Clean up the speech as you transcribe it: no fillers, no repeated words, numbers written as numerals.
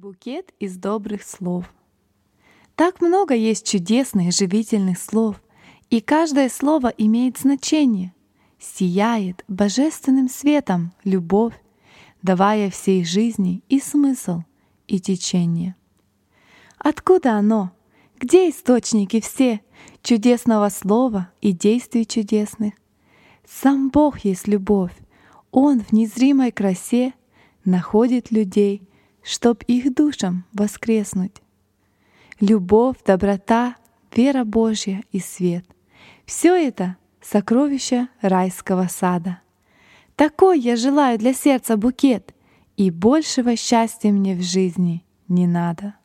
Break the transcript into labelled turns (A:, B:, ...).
A: Букет из добрых слов. Так много есть чудесных, живительных слов, и каждое слово имеет значение, сияет божественным светом любовь, давая всей жизни и смысл, и течение. Откуда оно? Где источники все чудесного слова и действий чудесных? Сам Бог есть любовь, Он в незримой красе находит людей, чтоб их душам воскреснуть. Любовь, доброта, вера Божья и свет — все это — сокровища райского сада. Такой я желаю для сердца букет, и большего счастья мне в жизни не надо.